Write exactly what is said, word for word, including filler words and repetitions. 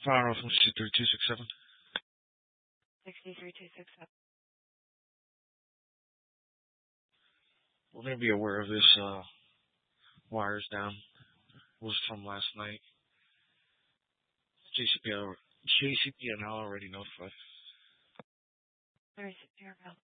Power from C three two six seven. sixty-three two six seven. We're going to be aware of this, uh, wires down. It was from last night. J C P L, J C P N L already notified. There is zero.